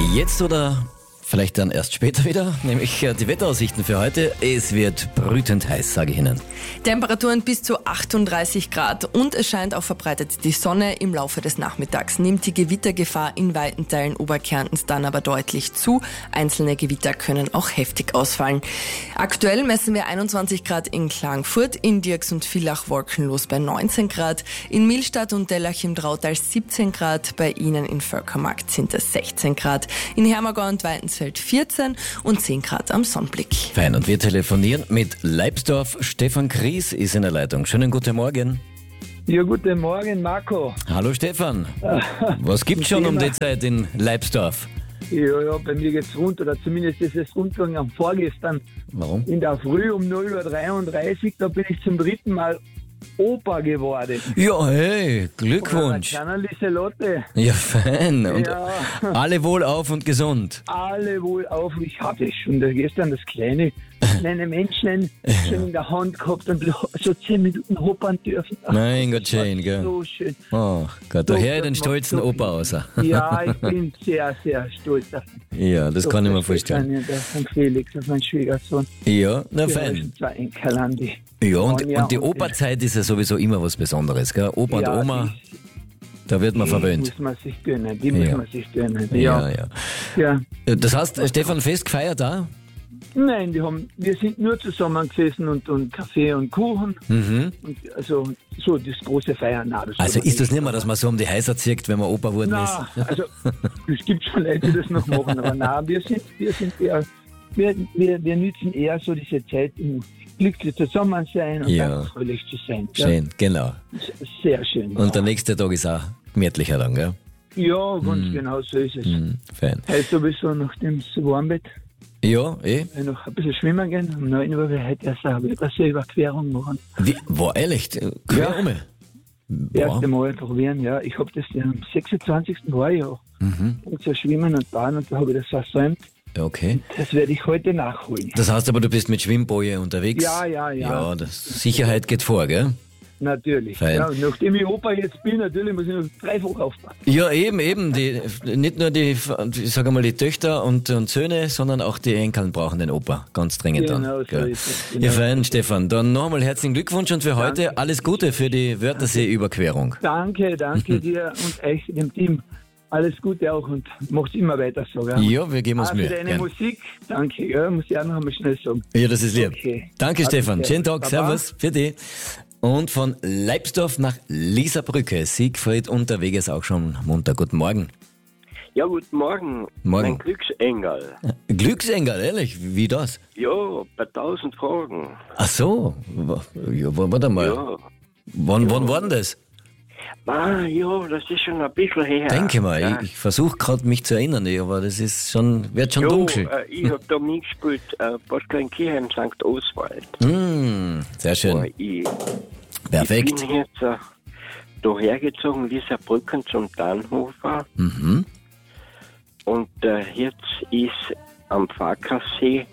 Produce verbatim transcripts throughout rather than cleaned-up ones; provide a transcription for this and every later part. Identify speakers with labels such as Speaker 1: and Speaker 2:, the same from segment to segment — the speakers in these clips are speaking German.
Speaker 1: Jetzt oder vielleicht dann erst später wieder, nämlich die Wetteraussichten für heute. Es wird brütend heiß, sage ich Ihnen.
Speaker 2: Temperaturen bis zu achtunddreißig Grad und es scheint auch verbreitet die Sonne. Im Laufe des Nachmittags nimmt die Gewittergefahr in weiten Teilen Oberkärntens dann aber deutlich zu. Einzelne Gewitter können auch heftig ausfallen. Aktuell messen wir einundzwanzig Grad in Klagenfurt, in Dirks und Villach wolkenlos bei neunzehn Grad, in Millstatt und Dellach im Drautal siebzehn Grad, bei Ihnen in Völkermarkt sind es sechzehn Grad, in Hermagau und Weidensfeld vierzehn und zehn Grad am Sonnenblick.
Speaker 1: Fein, und wir telefonieren mit Leibsdorf. Stefan Kries ist in der Leitung. Schönen guten Morgen.
Speaker 3: Ja, guten Morgen, Marco.
Speaker 1: Hallo Stefan. Was gibt's schon um die Zeit in Leibsdorf?
Speaker 3: Ja, ja, bei mir geht's rund, oder zumindest ist es rundgegangen am vorgestern.
Speaker 1: Warum?
Speaker 3: In der Früh um null Uhr dreiunddreißig, da bin ich zum dritten Mal Opa geworden.
Speaker 1: Ja, hey, Glückwunsch.
Speaker 3: Kleiner Lieselotte.
Speaker 1: Ja, fein. Und
Speaker 3: Ja.
Speaker 1: alle wohlauf und gesund.
Speaker 3: Alle wohl auf. Ich hatte schon da gestern das kleine, kleine Männchen schon in der Hand gehabt und so zehn Minuten hoppern dürfen. Ach,
Speaker 1: Mein Gott,
Speaker 3: das war
Speaker 1: schön, gell?
Speaker 3: So schön.
Speaker 1: Oh Gott, da
Speaker 3: So,
Speaker 1: höre ich
Speaker 3: das
Speaker 1: den
Speaker 3: macht
Speaker 1: stolzen
Speaker 3: so
Speaker 1: Opa
Speaker 3: viel.
Speaker 1: aus.
Speaker 3: Ja, ich bin sehr, sehr stolz auf
Speaker 1: Ja, das kann ich mir
Speaker 3: auf
Speaker 1: vorstellen.
Speaker 3: Von Felix, auf meinen Schwiegersohn.
Speaker 1: Ja, na
Speaker 3: Wir
Speaker 1: fein.
Speaker 3: haben zwei Enkeln, die
Speaker 1: Ja, und,
Speaker 3: Anja
Speaker 1: und die
Speaker 3: und
Speaker 1: Operzeit ist ja sowieso immer was Besonderes, gell? Opa
Speaker 3: Ja,
Speaker 1: und Oma,
Speaker 3: die-
Speaker 1: da wird man
Speaker 3: Die
Speaker 1: verwöhnt.
Speaker 3: muss man sich gönnen, die muss
Speaker 1: Ja.
Speaker 3: man sich gönnen.
Speaker 1: Ja,
Speaker 3: Ja.
Speaker 1: ja.
Speaker 3: ja.
Speaker 1: Das heißt, Stefan, Fest gefeiert da?
Speaker 3: Nein, wir, haben, wir sind nur zusammen gesessen und, und Kaffee und Kuchen.
Speaker 1: Mhm.
Speaker 3: Und also so das große Feiern. Nein, das
Speaker 1: Also
Speaker 3: soll man
Speaker 1: ist das nicht mehr, dass man so um die Häuser zirkt, wenn man Opa geworden
Speaker 3: Na,
Speaker 1: ist?
Speaker 3: also es gibt schon Leute, die das noch machen, aber nein, wir sind, wir sind eher, wir, wir, wir nützen eher so diese Zeit, um glücklich zusammen sein und
Speaker 1: Ja.
Speaker 3: ganz fröhlich zu sein. Ja.
Speaker 1: Schön, genau.
Speaker 3: Sehr schön.
Speaker 1: Und der nächste Tag ist auch gemütlicher dann, gell?
Speaker 3: Ja, ganz genau so ist es.
Speaker 1: Mhm, fein.
Speaker 3: Heute sowieso, nachdem es so warm wird,
Speaker 1: Ja, eh.
Speaker 3: wir noch ein bisschen schwimmen gehen. Um neun Uhr wir heute erst eine Überquerung machen.
Speaker 1: Wie, war ehrlich? Quer
Speaker 3: Ja.
Speaker 1: um?
Speaker 3: Erste Mal probieren, ja. Ich habe das ja am sechsundzwanzigsten war ja.
Speaker 1: Mhm.
Speaker 3: Und so schwimmen und baden und da habe ich das versäumt.
Speaker 1: Okay.
Speaker 3: Das werde ich heute nachholen.
Speaker 1: Das heißt aber, du bist mit Schwimmboje unterwegs?
Speaker 3: Ja, ja, ja.
Speaker 1: Ja, das, Sicherheit geht vor, gell?
Speaker 3: Natürlich.
Speaker 1: Fein.
Speaker 3: Ja, und nachdem ich Opa jetzt bin, natürlich muss ich noch dreifach aufpassen.
Speaker 1: Ja, eben, eben. Die, nicht nur die, ich sag mal, die Töchter und, und Söhne, sondern auch die Enkeln brauchen den Opa. Ganz dringend
Speaker 3: Genau
Speaker 1: dann.
Speaker 3: so
Speaker 1: gell?
Speaker 3: ist es, genau.
Speaker 1: Ja, fein, Stefan. Dann noch einmal herzlichen Glückwunsch und für heute
Speaker 3: Danke.
Speaker 1: alles Gute für die Wörthersee-Überquerung.
Speaker 3: Danke, danke dir und euch, dem Team. Alles Gute auch und macht immer weiter so. Gell?
Speaker 1: Ja, wir geben uns
Speaker 3: Ah,
Speaker 1: Mühe.
Speaker 3: für deine
Speaker 1: Gern.
Speaker 3: Musik, danke, ja, muss ich auch noch einmal schnell sagen.
Speaker 1: Ja, das ist lieb.
Speaker 3: Okay.
Speaker 1: Danke,
Speaker 3: Also,
Speaker 1: Stefan.
Speaker 3: servus.
Speaker 1: Schönen Tag.
Speaker 3: Baba.
Speaker 1: Servus. Für dich. Und von Leibsdorf nach Lieserbrücke. Siegfried unterwegs auch schon munter. Guten Morgen.
Speaker 4: Ja, guten Morgen.
Speaker 1: Morgen.
Speaker 4: Mein Glücksengel.
Speaker 1: Glücksengel, ehrlich? Wie das?
Speaker 4: Ja, bei tausend Fragen.
Speaker 1: Ach so. Ja, warte mal.
Speaker 4: Ja.
Speaker 1: Wann, wann war denn das?
Speaker 4: Ah, ja, das ist schon ein bisschen her.
Speaker 1: Denke mal,
Speaker 4: Ja.
Speaker 1: ich, ich versuche gerade mich zu erinnern, eh, aber das ist schon, wird schon
Speaker 4: Jo,
Speaker 1: dunkel.
Speaker 4: äh, ich hab da mitgespielt, äh, Bad Kleinkirchen, Sankt Oswald.
Speaker 1: Mm, sehr
Speaker 4: Aber
Speaker 1: schön.
Speaker 4: ich,
Speaker 1: Perfekt.
Speaker 4: ich bin jetzt äh, da hergezogen, Lieserbrücken zum Dannhofer.
Speaker 1: Mhm.
Speaker 4: Und äh, jetzt ist am Farkassee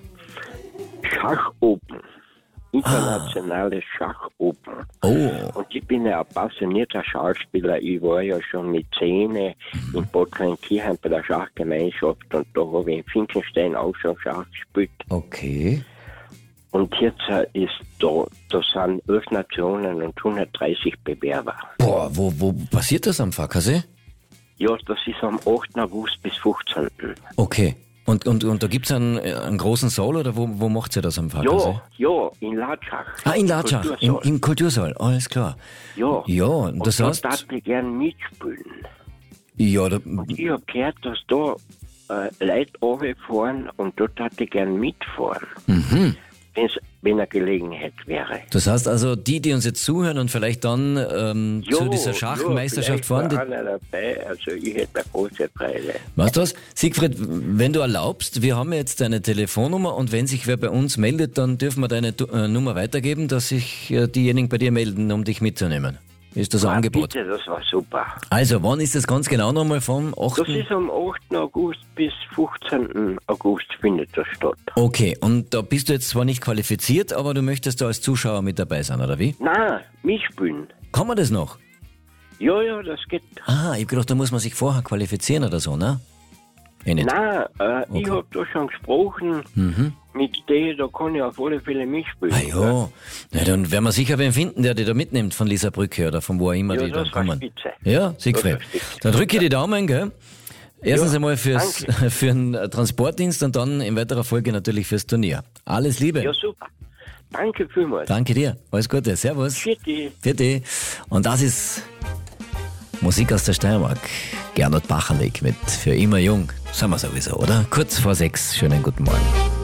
Speaker 4: Schachopen. Internationales Schachopen.
Speaker 1: Oh,
Speaker 4: Und ich bin ja ein passionierter Schauspieler. Ich war ja schon mit zehn in Bad Kleinkirchen bei der Schachgemeinschaft und da habe ich in Finkenstein auch schon Schach gespielt.
Speaker 1: okay.
Speaker 4: Und jetzt äh, ist da, da sind elf Nationen und hundertdreißig Bewerber.
Speaker 1: Boah, wo, wo passiert das am Fackersee?
Speaker 4: Ja, das ist am achten August bis fünfzehnten
Speaker 1: Okay. Und, und, und da gibt es einen, einen großen Saal oder wo, wo macht ihr das am Fackersee?
Speaker 4: Ja, ja, in Latschach.
Speaker 1: Ah, in Latschach, im,
Speaker 4: Kultursaal.
Speaker 1: im Kultursaal, alles klar.
Speaker 4: Ja,
Speaker 1: Ja, und das
Speaker 4: und
Speaker 1: heißt,
Speaker 4: da darf ich gern mitspielen.
Speaker 1: ja, da,
Speaker 4: Ich habe gehört, dass da äh, Leute runterfahren und dort hätte ich gern mitfahren,
Speaker 1: mhm.
Speaker 4: wenn's, wenn eine Gelegenheit wäre.
Speaker 1: Das heißt also, die, die uns jetzt zuhören und vielleicht dann ähm, zu dieser Schachmeisterschaft fahren, die,
Speaker 4: Ja, vielleicht war einer dabei, also ich hätte eine große Freude.
Speaker 1: weißt du was? Siegfried, wenn du erlaubst, wir haben jetzt deine Telefonnummer und wenn sich wer bei uns meldet, dann dürfen wir deine Tu- äh, Nummer weitergeben, dass sich äh, diejenigen bei dir melden, um dich mitzunehmen. Ist das ein
Speaker 4: Ah,
Speaker 1: Angebot?
Speaker 4: Bitte, das war super.
Speaker 1: Also, wann ist das ganz genau nochmal vom
Speaker 4: Das
Speaker 1: achten?
Speaker 4: ist am achten August bis fünfzehnten August findet das statt.
Speaker 1: Okay, und da bist du jetzt zwar nicht qualifiziert, aber du möchtest da als Zuschauer mit dabei sein, oder wie?
Speaker 4: Nein, mitspielen.
Speaker 1: Kann man das noch?
Speaker 4: Ja, ja, das geht.
Speaker 1: Ah, ich hab gedacht, da muss man sich vorher qualifizieren oder so, ne? Eh nicht.
Speaker 4: Nein, äh,
Speaker 1: Okay.
Speaker 4: ich habe da schon gesprochen.
Speaker 1: Mhm.
Speaker 4: Mit der, da kann ich auf alle Fälle mitspielen.
Speaker 1: Ah ja, na, dann werden wir sicher wen finden, der dich da mitnimmt von Lisa Brücke oder von wo auch immer
Speaker 4: Ja,
Speaker 1: die dann
Speaker 4: das war
Speaker 1: kommen.
Speaker 4: spitze.
Speaker 1: Ja, Siegfried.
Speaker 4: Das war spitze.
Speaker 1: Dann drücke ich die Daumen, gell? Erstens
Speaker 4: Ja,
Speaker 1: einmal fürs, für den Transportdienst und dann in weiterer Folge natürlich fürs Turnier. Alles Liebe.
Speaker 4: Ja, super. Danke vielmals.
Speaker 1: Danke dir. Alles Gute. Servus.
Speaker 4: Tschüssi.
Speaker 1: Vierte. Und das ist Musik aus der Steiermark. Gernot Bacherlik mit Für immer jung. Sind wir sowieso, oder? Kurz vor sechs. Schönen guten Morgen.